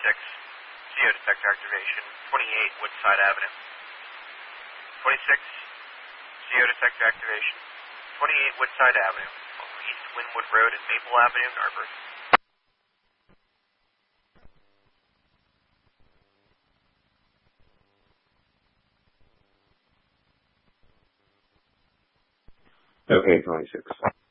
CO detector activation. 28 Woodside Avenue. 26 CO detector activation. 28 Woodside Avenue. East Wynwood Road and Maple Avenue, Narberth. Okay, 26.